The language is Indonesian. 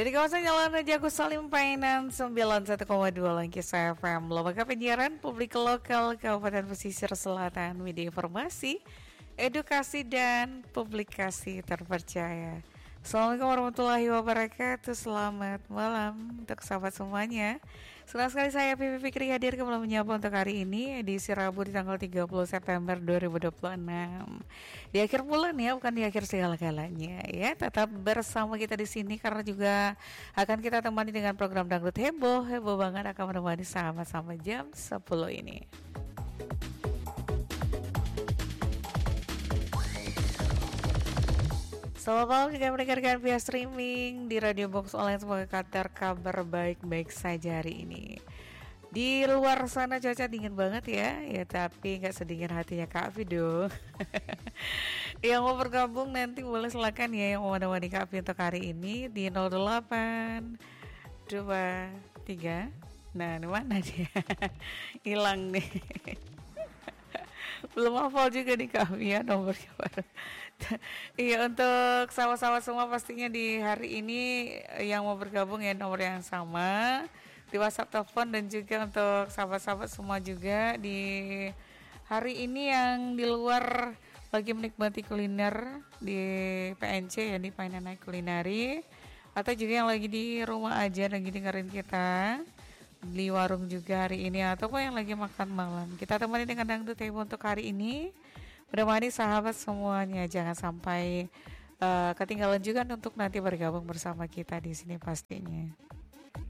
Dari kawasan Jalan Raja Agus Salim Painan 91,2 Langkis FM, lembaga penyiaran publik lokal Kabupaten Pesisir Selatan, media informasi, edukasi dan publikasi terpercaya. Assalamualaikum warahmatullahi wabarakatuh. Selamat malam untuk sahabat semuanya. Senang sekali saya Pipi Fikri hadir kembali menyapa untuk hari ini, edisi Rabu di tanggal 30 September 2026. Di akhir bulan ya, bukan di akhir segala-galanya ya. Tetap bersama kita di sini karena juga akan kita temani dengan program Dangdut Heboh banget akan menemani sahabat sampai jam 10 ini. Selamat malam juga mendengarkan via streaming di Radio Box Online. Semoga kabar baik-baik saja hari ini. Di luar sana cuaca dingin banget ya tapi nggak sedingin hatinya Kak Vido. Yang mau bergabung nanti boleh silakan ya, yang mau menemani Kak Vido untuk hari ini di 08 23. Nah, di mana dia? Hilang nih. Belum hafal juga nih kami ya nomornya baru. Iya, untuk sahabat-sahabat semua pastinya di hari ini yang mau bergabung ya nomor yang sama di WhatsApp, telepon, dan juga untuk sahabat-sahabat semua juga di hari ini yang di luar lagi menikmati kuliner di PNC ya, di Painanai Kulinari, atau juga yang lagi di rumah aja lagi dengerin kita di warung juga hari ini, ataupun yang lagi makan malam. Kita temani dengan Dangdut Heboh untuk hari ini. Menemani sahabat semuanya, jangan sampai ketinggalan juga untuk nanti bergabung bersama kita di sini pastinya.